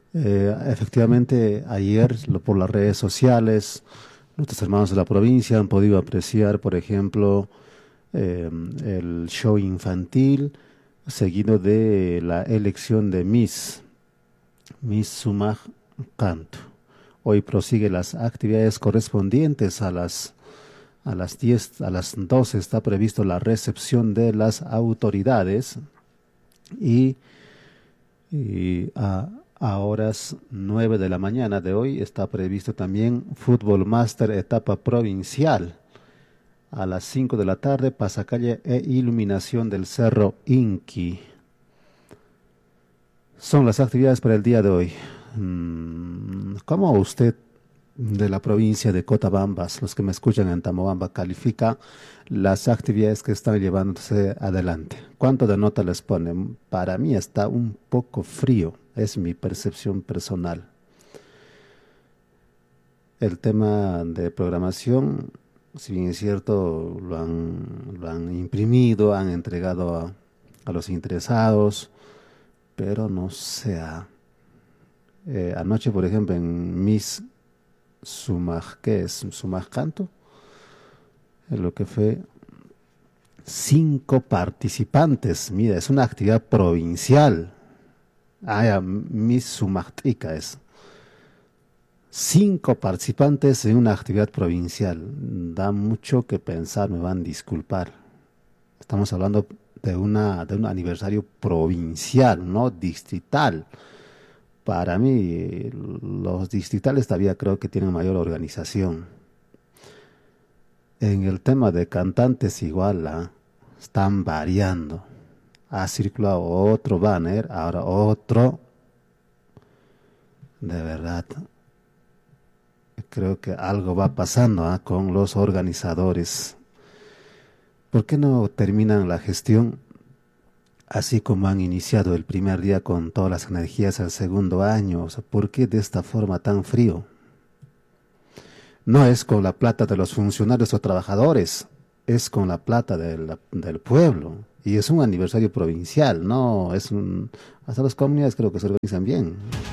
Efectivamente, ayer por las redes sociales, nuestros hermanos de la provincia han podido apreciar, por ejemplo, el show infantil, seguido de la elección de Miss Sumaj Canto. Hoy prosigue las actividades correspondientes a las 10, a las 12 está previsto la recepción de las autoridades y, a horas 9 de la mañana de hoy está previsto también Fútbol Master etapa provincial. A las 5 de la tarde, pasacalle e iluminación del Cerro Inqui. Son las actividades para el día de hoy. ¿Cómo usted de la provincia de Cotabambas, los que me escuchan en Tamobamba, califica las actividades que están llevándose adelante? ¿Cuánto de nota les ponen? Para mí está un poco frío, es mi percepción personal. El tema de programación, si bien es cierto, lo han imprimido, han entregado a los interesados, pero no sé. Anoche, por ejemplo, en Miss Sumaj, ¿qué es? Sumaj Canto, en lo que fue 5 participantes. Mira, es una actividad provincial. Ya, Miss Sumajtica es. 5 participantes en una actividad provincial. Da mucho que pensar, me van a disculpar. Estamos hablando de un aniversario provincial, no distrital. Para mí, los distritales todavía creo que tienen mayor organización. En el tema de cantantes igual, están variando. Ha circulado otro banner, ahora otro. De verdad, creo que algo va pasando con los organizadores. ¿Por qué no terminan la gestión así como han iniciado el primer día con todas las energías al segundo año? O sea, ¿por qué de esta forma tan frío? No es con la plata de los funcionarios o trabajadores, es con la plata del pueblo. Y es un aniversario provincial, ¿no? Hasta las comunidades creo que se organizan bien.